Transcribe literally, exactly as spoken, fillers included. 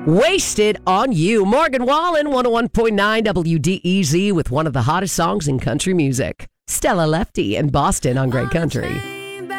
Wasted on You. Morgan Wallen, one oh one point nine W D E Z with one of the hottest songs in country music. Stella Lefty in Boston on Great Country.